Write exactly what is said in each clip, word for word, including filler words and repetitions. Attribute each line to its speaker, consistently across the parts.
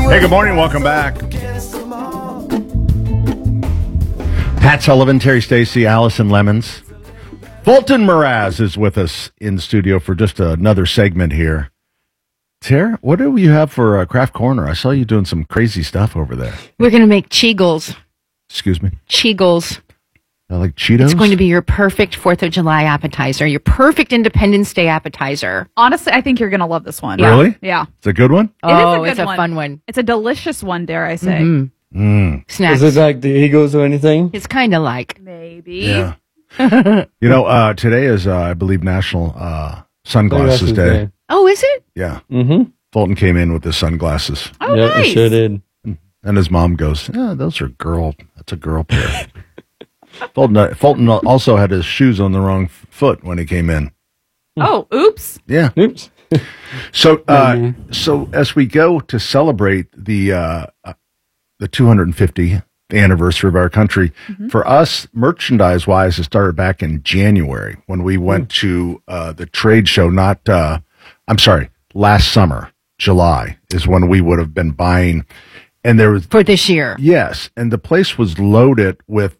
Speaker 1: Hey, good morning. Welcome back. Pat Sullivan, Terry Stacy, Allison Lemons. Fulton Mraz is with us in the studio for just another segment here. Tara, what do you have for uh, Craft Corner? I saw you doing some crazy stuff over there.
Speaker 2: We're going to make Cheegles.
Speaker 1: Excuse me?
Speaker 2: Cheegles.
Speaker 1: I like Cheetos?
Speaker 2: It's going to be your perfect fourth of July appetizer, your perfect Independence Day appetizer.
Speaker 3: Honestly, I think you're going to love this one.
Speaker 1: Really?
Speaker 3: Yeah.
Speaker 1: It's a good one?
Speaker 2: Oh,
Speaker 3: it is a good
Speaker 2: it's a
Speaker 3: one.
Speaker 2: fun one.
Speaker 3: It's a delicious one, dare I say.
Speaker 2: Mm-hmm.
Speaker 1: Mm.
Speaker 2: Snacks.
Speaker 4: Is it like the Eagles or anything?
Speaker 2: It's kind of like.
Speaker 3: Maybe.
Speaker 1: Yeah. You know, uh, today is, uh, I believe, National uh, Sunglasses
Speaker 4: Sunglasses
Speaker 1: Day.
Speaker 4: Day.
Speaker 2: Oh, is it?
Speaker 1: Yeah.
Speaker 4: Mm-hmm.
Speaker 1: Fulton came in with his sunglasses.
Speaker 3: Oh,
Speaker 4: yeah,
Speaker 3: nice.
Speaker 4: I sure did.
Speaker 1: And his mom goes, yeah, those are girl. That's a girl pair. Fulton, uh, Fulton also had his shoes on the wrong f- foot when he came in.
Speaker 3: Oh, oops.
Speaker 1: Yeah.
Speaker 4: Oops.
Speaker 1: So, uh, so as we go to celebrate the uh, uh, the two hundred fiftieth anniversary of our country,
Speaker 3: Mm-hmm.
Speaker 1: for us, merchandise wise, it started back in January when we went to uh, the trade show. Not, uh, I'm sorry, last summer, July is when we would have been buying, and there was
Speaker 2: For this year.
Speaker 1: yes, and the place was loaded with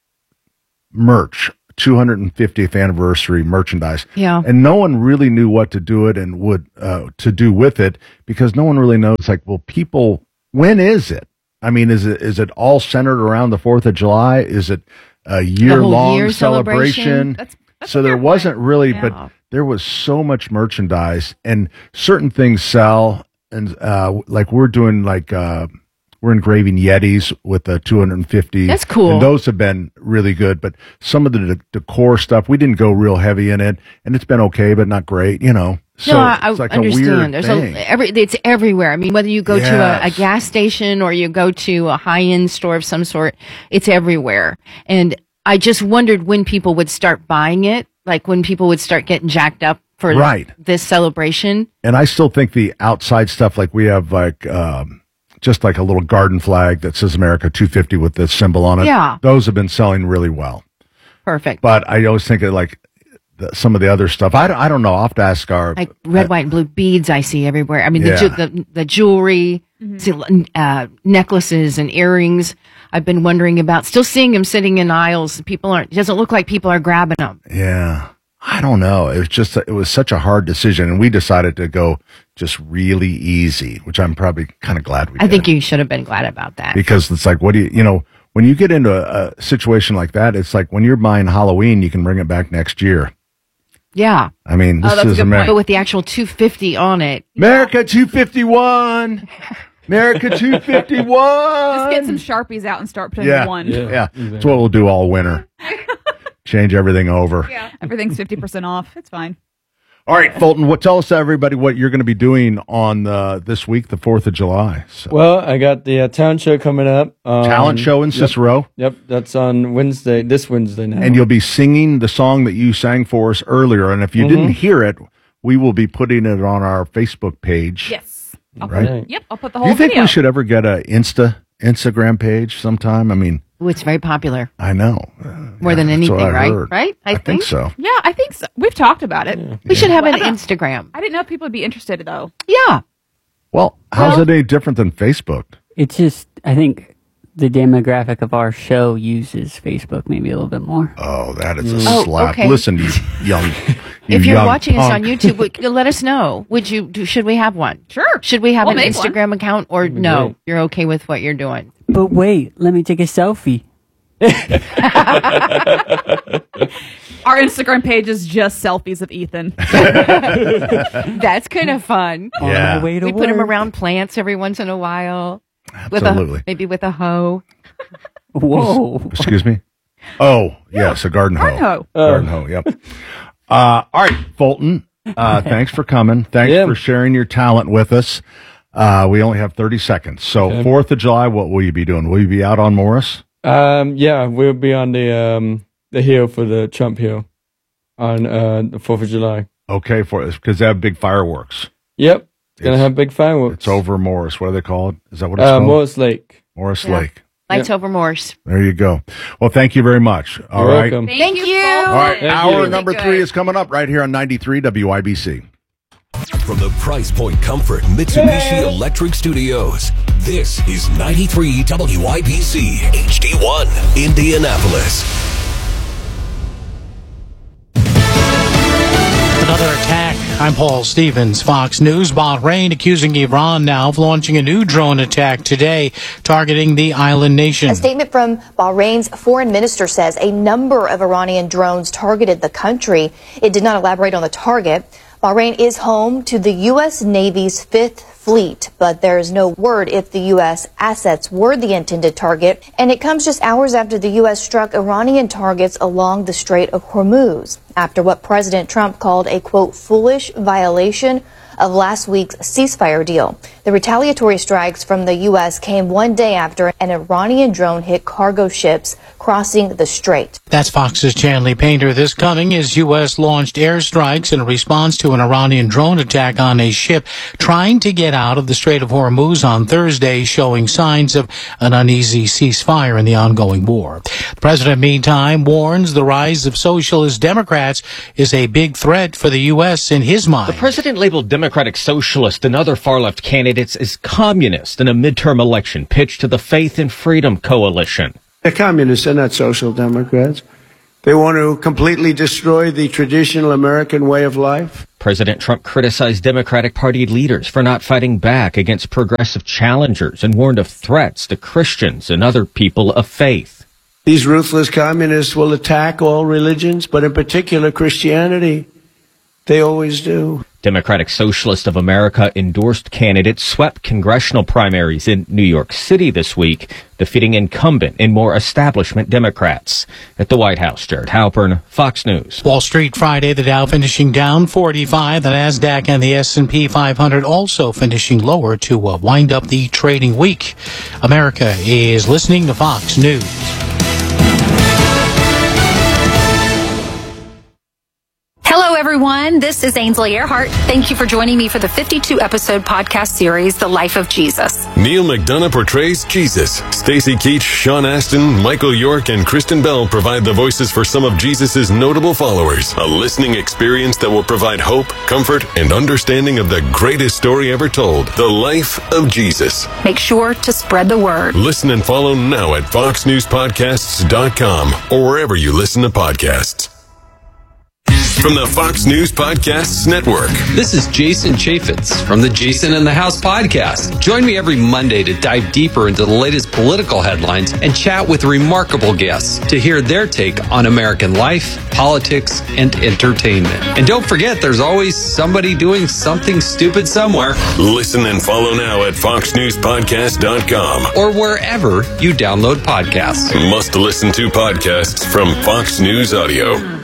Speaker 1: merch. two hundred fiftieth anniversary merchandise.
Speaker 2: Yeah.
Speaker 1: And no one really knew what to do it and would uh, to do with it because no one really knows. Like, well, people, when is it? I mean, is it is it all centered around the fourth of July? Is it a year long
Speaker 2: year
Speaker 1: celebration?
Speaker 2: celebration?
Speaker 3: That's, that's
Speaker 1: So
Speaker 3: a
Speaker 1: there
Speaker 3: fair
Speaker 1: wasn't
Speaker 3: point.
Speaker 1: really,
Speaker 3: Yeah.
Speaker 1: but there was so much merchandise and certain things sell. And uh, like we're doing like. Uh, We're engraving Yetis with the two hundred fifty.
Speaker 2: That's cool.
Speaker 1: And those have been really good. But some of the de- decor stuff, we didn't go real heavy in it. And it's been okay, but not great, you know. So
Speaker 2: no, I, I
Speaker 1: it's like
Speaker 2: understand.
Speaker 1: a weird
Speaker 2: There's
Speaker 1: thing.
Speaker 2: a every. It's everywhere. I mean, whether you go to a, a
Speaker 1: Yes.
Speaker 2: gas station or you go to a high end store of some sort, it's everywhere. And I just wondered when people would start buying it, like when people would start getting jacked up for
Speaker 1: Right.
Speaker 2: this celebration.
Speaker 1: And I still think the outside stuff, like we have like um, just like a little garden flag that says America two fifty with this symbol on it.
Speaker 2: Yeah.
Speaker 1: Those have been selling really well.
Speaker 2: Perfect.
Speaker 1: But I always think of like the, some of the other stuff. I, don't- I don't know. I'll have to ask our.
Speaker 2: Like red, white, and blue beads I see everywhere. I mean, the,
Speaker 1: Yeah.
Speaker 2: ju- the, the jewelry, see, uh, necklaces and earrings. I've been wondering about, still seeing them sitting in aisles. People aren't, it doesn't look like people are grabbing them.
Speaker 1: Yeah. I don't know. It was just, it was such a hard decision. And we decided to go just really easy, which I'm probably kind of glad we did.
Speaker 2: I think you should have been glad about that.
Speaker 1: Because it's like, what do you, you know, when you get into a, a situation like that, it's like when you're buying Halloween, you can bring it back next year.
Speaker 2: Yeah.
Speaker 1: I mean,
Speaker 3: Oh,
Speaker 1: this
Speaker 3: that's a
Speaker 1: is
Speaker 3: good
Speaker 1: America.
Speaker 2: But with the actual two fifty on it.
Speaker 1: America two fifty-one. America two fifty-one.
Speaker 3: Just get some Sharpies out and start putting
Speaker 1: yeah.
Speaker 3: one.
Speaker 1: Yeah.
Speaker 4: Yeah,
Speaker 1: That's what we'll do all winter. Change everything over.
Speaker 3: Yeah. Everything's fifty percent off. It's fine.
Speaker 1: All right, Fulton, what, tell us everybody what you're going to be doing on uh, this week, the fourth of July. So,
Speaker 4: Well, I got the uh, talent show coming up. Um,
Speaker 1: talent show in
Speaker 4: yep,
Speaker 1: Cicero.
Speaker 4: Yep, that's on Wednesday, this Wednesday now.
Speaker 1: And you'll be singing the song that you sang for us earlier. And if you didn't hear it, we will be putting it on our Facebook page.
Speaker 3: Yes. I'll
Speaker 1: Right.
Speaker 3: put, yep. I'll put the
Speaker 1: Do
Speaker 3: whole
Speaker 1: you think
Speaker 3: video.
Speaker 1: we should ever get a Insta Instagram page sometime? I mean,
Speaker 2: Ooh, it's very popular.
Speaker 1: I know. Uh,
Speaker 2: More
Speaker 1: yeah,
Speaker 2: than
Speaker 1: that's what
Speaker 2: anything,
Speaker 1: I
Speaker 2: right?
Speaker 1: heard.
Speaker 2: Right?
Speaker 1: I, think so.
Speaker 3: Yeah, I think so. We've talked about it.
Speaker 2: We should have
Speaker 3: Well,
Speaker 2: an
Speaker 3: I don't-
Speaker 2: Instagram.
Speaker 3: I didn't know if people would be interested, though.
Speaker 2: Yeah.
Speaker 1: Well, how's
Speaker 2: Well-
Speaker 1: it any different than Facebook?
Speaker 5: It's just, I think the demographic of our show uses Facebook maybe a little bit more.
Speaker 1: Oh, that is a
Speaker 2: Oh,
Speaker 1: slap.
Speaker 2: okay.
Speaker 1: Listen, you young. You
Speaker 2: If you're
Speaker 1: young
Speaker 2: watching us on
Speaker 1: punk.
Speaker 2: YouTube, would, let us know. Would you? Do, should we have one?
Speaker 3: Sure.
Speaker 2: Should we have
Speaker 3: We'll
Speaker 2: an
Speaker 3: make one.
Speaker 2: Instagram account, or
Speaker 4: be
Speaker 2: no?
Speaker 4: great.
Speaker 2: You're okay with what you're doing.
Speaker 5: But wait, let me take a selfie.
Speaker 3: Our Instagram page is just selfies of Ethan.
Speaker 2: That's kind of fun.
Speaker 5: On
Speaker 1: Yeah.
Speaker 5: my way to
Speaker 2: We
Speaker 5: work.
Speaker 2: put them around plants every once in a while. With
Speaker 1: Absolutely.
Speaker 2: a, maybe with a hoe.
Speaker 5: Whoa.
Speaker 1: Excuse me? Oh, yes, a garden hoe.
Speaker 3: Garden hoe.
Speaker 1: Garden hoe, yep. Uh, all right, Fulton, uh, thanks for coming. Thanks
Speaker 4: Yeah.
Speaker 1: for sharing your talent with us. Uh, we only have thirty seconds. So,
Speaker 4: Okay.
Speaker 1: fourth of July, what will you be doing? Will you be out on Morris?
Speaker 4: Um, yeah, we'll be on the um the hill for the Trump Hill on uh the Fourth of July.
Speaker 1: Okay, for us, because they have big fireworks.
Speaker 4: Yep, it's gonna
Speaker 1: It's-
Speaker 4: have big fireworks.
Speaker 1: It's over Morris. What do they call it? Is that what it's
Speaker 4: Uh,
Speaker 1: called?
Speaker 4: Morris Lake.
Speaker 1: Morris
Speaker 2: Yeah.
Speaker 1: Lake.
Speaker 2: Lights over Morse.
Speaker 1: There you go. Well, thank you very much. All
Speaker 4: You're
Speaker 1: right.
Speaker 4: welcome.
Speaker 2: Thank you.
Speaker 3: Fulton.
Speaker 1: All right,
Speaker 4: Thank
Speaker 1: hour
Speaker 4: you.
Speaker 1: number
Speaker 3: Good.
Speaker 1: three is coming up right here on ninety-three W I B C.
Speaker 6: From the Price Point Comfort Mitsubishi Electric Studios, this is ninety-three W I B C H D one, Indianapolis.
Speaker 7: Another attack. I'm Paul Stevens, Fox News. Bahrain accusing Iran now of launching a new drone attack today, targeting the island nation.
Speaker 8: A statement from Bahrain's foreign minister says a number of Iranian drones targeted the country. It did not elaborate on the target. Bahrain is home to the U S Navy's Fifth Fleet, but there is no word if the U S assets were the intended target, and it comes just hours after the U S struck Iranian targets along the Strait of Hormuz, after what President Trump called a, quote, foolish violation of last week's ceasefire deal. The retaliatory strikes from the U S came one day after an Iranian drone hit cargo ships crossing the strait.
Speaker 7: That's Fox's Chanley Painter. This coming as U S launched airstrikes in response to an Iranian drone attack on a ship trying to get out of the Strait of Hormuz on Thursday, showing signs of an uneasy ceasefire in the ongoing war. The president, meantime, warns the rise of socialist Democrats is a big threat for the U S in his mind.
Speaker 9: The president labeled Democratic Socialist and other far-left candidates as communist in a midterm election pitch to the Faith and Freedom Coalition.
Speaker 10: They're communists, they're not social democrats. They want to completely destroy the traditional American way of life.
Speaker 9: President Trump criticized Democratic Party leaders for not fighting back against progressive challengers and warned of threats to Christians and other people of faith.
Speaker 10: These ruthless communists will attack all religions, but in particular Christianity. They always do.
Speaker 9: Democratic Socialist of America endorsed candidates swept congressional primaries in New York City this week, defeating incumbent and more establishment Democrats. At the White House, Jared Halpern, Fox News.
Speaker 7: Wall Street Friday, the Dow finishing down forty-five, the NASDAQ and the S and P five hundred also finishing lower to uh, wind up the trading week. America is listening to Fox News.
Speaker 11: Hello, everyone. This is Ainsley Earhart. Thank you for joining me for the fifty-two episode podcast series, The Life of Jesus.
Speaker 6: Neil McDonough portrays Jesus. Stacey Keach, Sean Astin, Michael York, and Kristen Bell provide the voices for some of Jesus' notable followers. A listening experience that will provide hope, comfort, and understanding of the greatest story ever told, The Life of Jesus.
Speaker 11: Make sure to spread the word.
Speaker 6: Listen and follow now at fox news podcasts dot com or wherever you listen to podcasts. From the Fox News Podcasts Network.
Speaker 12: This is Jason Chaffetz from the Jason in the House podcast. Join me every Monday to dive deeper into the latest political headlines and chat with remarkable guests to hear their take on American life, politics, and entertainment. And don't forget, there's always somebody doing something stupid somewhere.
Speaker 6: Listen and follow now at fox news podcast dot com
Speaker 12: or wherever you download podcasts.
Speaker 6: Must listen to podcasts from Fox News Audio.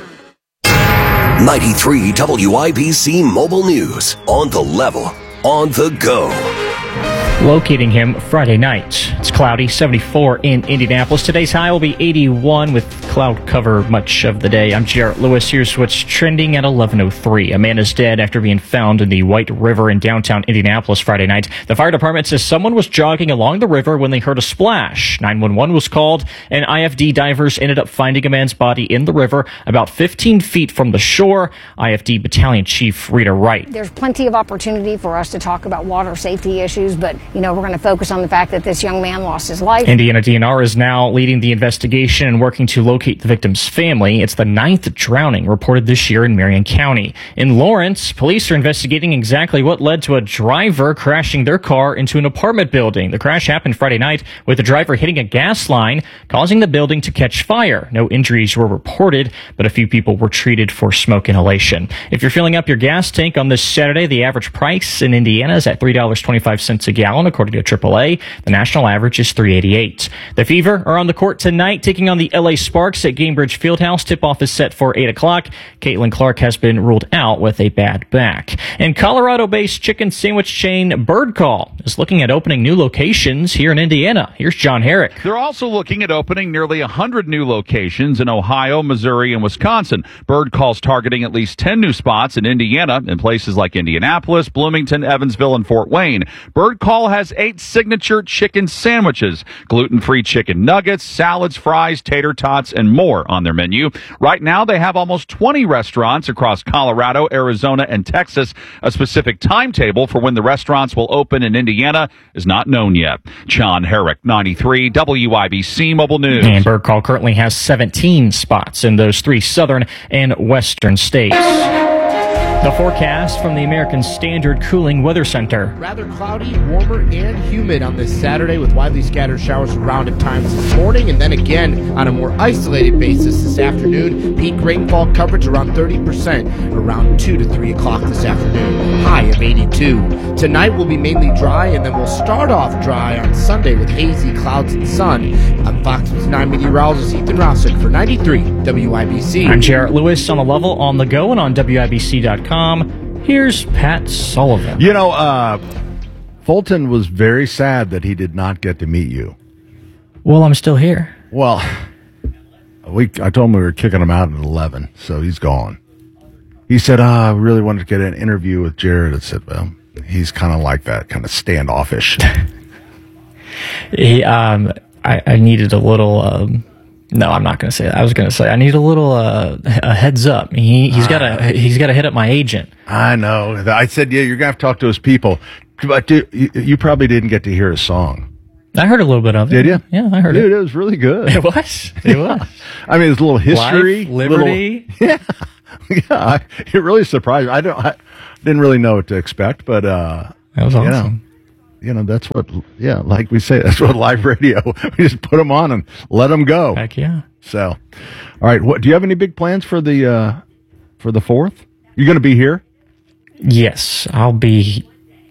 Speaker 13: ninety-three W I B C Mobile News. On the level, on the go.
Speaker 14: Locating him Friday night. It's cloudy, seventy-four in Indianapolis. Today's high will be eighty-one with cloud cover much of the day. I'm Jarrett Lewis. Here's what's trending at eleven oh three. A man is dead after being found in the White River in downtown Indianapolis Friday night. The fire department says someone was jogging along the river when they heard a splash. nine one one was called, and I F D divers ended up finding a man's body in the river about fifteen feet from the shore. I F D Battalion Chief Rita Wright.
Speaker 15: There's plenty of opportunity for us to talk about water safety issues, but you know, we're going to focus on the fact that this young man lost his life.
Speaker 14: Indiana D N R is now leading the investigation and working to locate the victim's family. It's the ninth drowning reported this year in Marion County. In Lawrence, police are investigating exactly what led to a driver crashing their car into an apartment building. The crash happened Friday night with the driver hitting a gas line, causing the building to catch fire. No injuries were reported, but a few people were treated for smoke inhalation. If you're filling up your gas tank on this Saturday, the average price in Indiana is at three dollars and twenty-five cents a gallon, according to triple A. The national average is three eighty-eight. The Fever are on the court tonight, taking on the L A Sparks at Gainbridge Fieldhouse. Tip-off is set for eight o'clock. Caitlin Clark has been ruled out with a bad back. And Colorado-based chicken sandwich chain Bird Call is looking at opening new locations here in Indiana. Here's John Herrick.
Speaker 16: They're also looking at opening nearly one hundred new locations in Ohio, Missouri, and Wisconsin. Bird Call's targeting at least ten new spots in Indiana in places like Indianapolis, Bloomington, Evansville, and Fort Wayne. Bird Call has eight signature chicken sandwiches, gluten-free chicken nuggets, salads, fries, tater tots, and and more on their menu. Right now, they have almost twenty restaurants across Colorado, Arizona, and Texas. A specific timetable for when the restaurants will open in Indiana is not known yet. John Herrick, ninety-three, W I B C Mobile News.
Speaker 14: And Bird Call currently has seventeen spots in those three southern and western states. The forecast from the American Standard Cooling Weather Center.
Speaker 17: Rather cloudy, warmer, and humid on this Saturday with widely scattered showers around at times this morning, and then again on a more isolated basis this afternoon. Peak rainfall coverage around thirty percent around two to three o'clock this afternoon. High of eighty-two. Tonight will be mainly dry, and then we'll start off dry on Sunday with hazy clouds and sun. I'm Fox News nine meteorologist Ethan Rousick for ninety-three W I B C.
Speaker 14: I'm Jarrett Lewis on the level, on the go, and on W I B C dot com. Here's Pat Sullivan.
Speaker 1: You know, uh, Fulton was very sad that he did not get to meet you.
Speaker 14: Well, I'm still here.
Speaker 1: Well, we I told him we were kicking him out at eleven, so he's gone. He said, oh, I really wanted to get an interview with Jared. I said, well, he's kind of like that, kind of standoffish.
Speaker 14: he, um, I, I needed a little... Um, No, I'm not going to say that. I was going to say I need a little uh, a heads up. He he's got to he's got to hit up my agent.
Speaker 1: I know. I said, yeah, you're going to have to talk to his people. But dude, you, you probably didn't get to hear his song.
Speaker 14: I heard a little bit of it.
Speaker 1: Did you?
Speaker 14: Yeah, I heard
Speaker 1: dude,
Speaker 14: it.
Speaker 1: Dude, it was really good.
Speaker 14: It was. It was.
Speaker 1: I mean, it's a little history,
Speaker 14: Life, liberty.
Speaker 1: Little, yeah, yeah. I, it really surprised me. I don't. I didn't really know what to expect, but uh,
Speaker 14: that was
Speaker 1: you
Speaker 14: awesome.
Speaker 1: Know, You know, that's what, yeah, like we say, that's what live radio, we just put them on and let them go.
Speaker 14: Heck yeah.
Speaker 1: So, all right, what, do you have any big plans for the, uh, for the fourth? You going to be here?
Speaker 14: Yes, I'll be.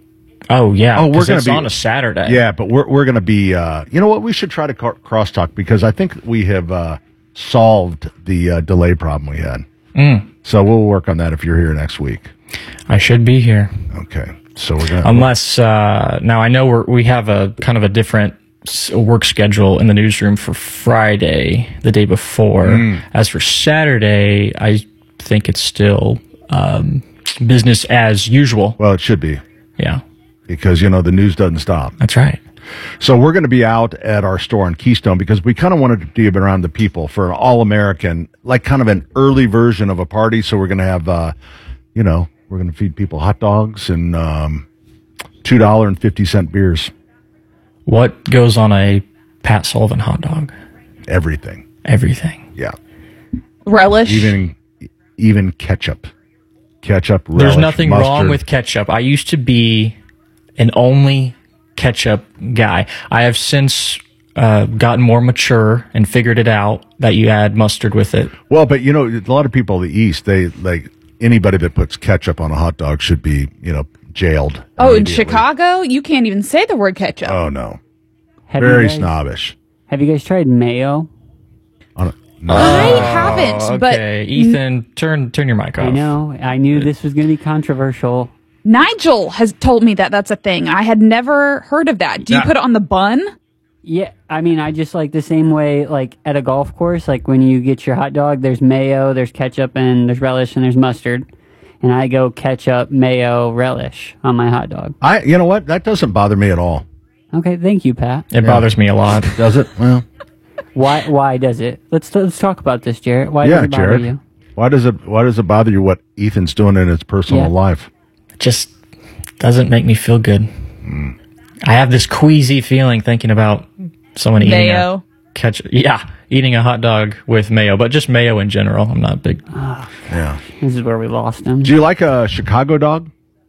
Speaker 14: Oh, yeah.
Speaker 1: Oh, we're going to
Speaker 14: be
Speaker 1: be
Speaker 14: on a Saturday.
Speaker 1: Yeah, but we're, we're going to be, uh, you know what, we should try to car- crosstalk because I think we have, uh, solved the, uh, delay problem we had.
Speaker 14: Mm.
Speaker 1: So we'll work on that if you're here next week.
Speaker 14: I should be here.
Speaker 1: Okay. So we're gonna
Speaker 14: unless uh, now I know we're, we have a kind of a different work schedule in the newsroom for Friday, the day before.
Speaker 1: Mm.
Speaker 14: As for Saturday, I think it's still um, business as usual.
Speaker 1: Well, it should be.
Speaker 14: Yeah,
Speaker 1: because you know the news doesn't stop.
Speaker 14: That's right.
Speaker 1: So we're going to be out at our store on Keystone because we kind of wanted to be around the people for an all-American, like kind of an early version of a party. So we're going to have, uh, you know. We're going to feed people hot dogs and um, two dollars and fifty cent beers.
Speaker 14: What goes on a Pat Sullivan hot dog?
Speaker 1: Everything.
Speaker 14: Everything.
Speaker 1: Yeah.
Speaker 3: Relish.
Speaker 1: Even even ketchup. Ketchup, relish,
Speaker 14: There's nothing
Speaker 1: mustard.
Speaker 14: wrong with ketchup. I used to be an only ketchup guy. I have since uh, gotten more mature and figured it out that you add mustard with it.
Speaker 1: Well, but you know, a lot of people in the East, they like... Anybody that puts ketchup on a hot dog should be, you know, jailed.
Speaker 3: Oh, in Chicago, you can't even say the word ketchup.
Speaker 1: Oh, no.
Speaker 5: Have
Speaker 1: Very
Speaker 5: you guys,
Speaker 1: snobbish.
Speaker 5: Have you guys tried mayo?
Speaker 1: On a, no.
Speaker 3: I haven't, but...
Speaker 14: Okay, Ethan, turn turn your mic off.
Speaker 5: I know. I knew this was going to be controversial.
Speaker 3: Nigel has told me that that's a thing. I had never heard of that. Do you
Speaker 1: Yeah.
Speaker 3: put it on the bun?
Speaker 5: Yeah, I mean, I just like the same way, like at a golf course, like when you get your hot dog, there's mayo, there's ketchup, and there's relish, and there's mustard. And I go ketchup, mayo, relish on my hot dog.
Speaker 1: I, you know what? That doesn't bother me at all.
Speaker 5: Okay, thank you, Pat.
Speaker 14: It
Speaker 1: Yeah.
Speaker 14: bothers me a lot.
Speaker 1: Does it? Well,
Speaker 5: Why? Why does it? Let's let's talk about this, Jarrett. Why
Speaker 1: yeah,
Speaker 5: does it bother
Speaker 1: Jared.
Speaker 5: you?
Speaker 1: Why does it? Why does it bother you? What Ethan's doing in his personal
Speaker 5: Yeah.
Speaker 1: life?
Speaker 14: It just doesn't make me feel good.
Speaker 1: Mm.
Speaker 14: I have this queasy feeling thinking about someone eating
Speaker 3: Mayo.
Speaker 14: a ketchup. Yeah, eating a hot dog with mayo, but just mayo in general. I'm not big.
Speaker 1: Yeah.
Speaker 5: This is where we lost him.
Speaker 1: Do you like a Chicago dog?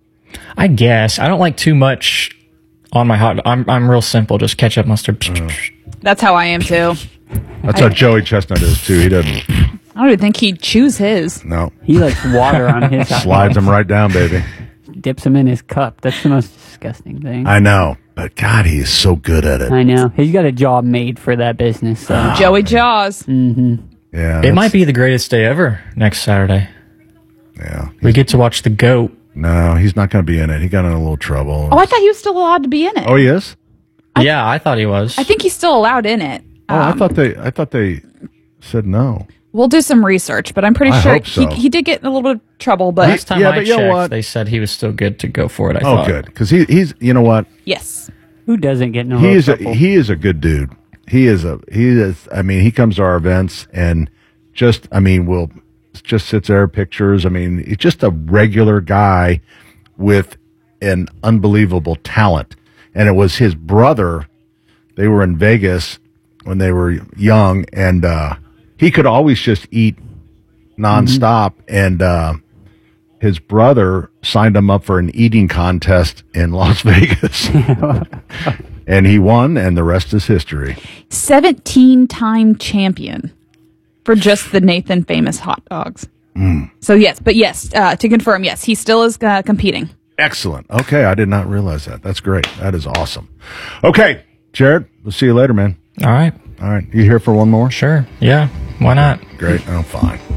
Speaker 14: I guess I don't like too much on my hot. I'm I'm real simple. Just ketchup, mustard.
Speaker 3: That's how I am, too.
Speaker 1: That's
Speaker 3: I-
Speaker 1: how Joey Chestnut is too. He doesn't.
Speaker 3: I don't even think he'd choose his.
Speaker 1: No.
Speaker 5: He likes water on his hot
Speaker 1: Slides
Speaker 5: dog.
Speaker 1: them right down, baby.
Speaker 5: Dips him in his cup. That's the most disgusting thing.
Speaker 1: I know, but God, he is so good at it.
Speaker 5: I know. He's got a job made for that business. So.
Speaker 3: Joey Jaws.
Speaker 5: Mm-hmm.
Speaker 1: Yeah.
Speaker 14: It might be the greatest day ever next Saturday.
Speaker 1: Yeah.
Speaker 14: We get to watch the goat.
Speaker 1: No, he's not going to be in it. He got in a little trouble.
Speaker 3: Oh, I thought he was still allowed to be in it.
Speaker 1: Oh, he is?
Speaker 14: Yeah, I thought he was.
Speaker 3: I think he's still allowed in it.
Speaker 1: Oh, I
Speaker 3: Um,
Speaker 1: thought they. I thought they said no.
Speaker 3: We'll do some research, but I'm pretty
Speaker 1: I
Speaker 3: sure
Speaker 1: hope so.
Speaker 3: he, he did get in a little bit of trouble. But
Speaker 14: Last time
Speaker 1: Yeah,
Speaker 14: I
Speaker 1: but you know
Speaker 14: checked,
Speaker 1: what?
Speaker 14: they said he was still good to go for it. I
Speaker 1: Oh,
Speaker 14: thought.
Speaker 1: good, because he, he's. You know what?
Speaker 3: yes,
Speaker 5: Who doesn't get no
Speaker 1: He is. A,
Speaker 5: trouble?
Speaker 1: he is a good dude. he is a he is. I mean, he comes to our events and just. I mean, will just sits there pictures. I mean, he's just a regular guy with an unbelievable talent. And it was his brother. They were in Vegas when they were young, and uh, he could always just eat nonstop. Mm-hmm. And uh, his brother signed him up for an eating contest in Las Vegas. And he won, and the rest is history.
Speaker 3: seventeen-time champion for just the Nathan famous hot dogs.
Speaker 1: Mm.
Speaker 3: So yes, but yes, uh, to confirm, yes, he still is uh, competing.
Speaker 1: Excellent. Okay, I did not realize that. That's great. That is awesome. Okay, Jared, we'll see you later, man.
Speaker 14: All right.
Speaker 1: All right. You here for one more?
Speaker 14: Sure. Yeah. Why not?
Speaker 1: Great. Oh, fine.